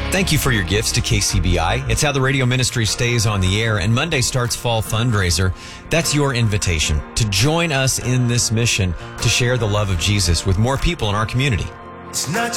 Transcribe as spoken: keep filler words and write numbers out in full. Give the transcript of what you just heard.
Thank you for your gifts to K C B I. It's how the radio ministry stays on the air, and Monday starts Fall Fundraiser. That's your invitation to join us in this mission to share the love of Jesus with more people in our community. It's not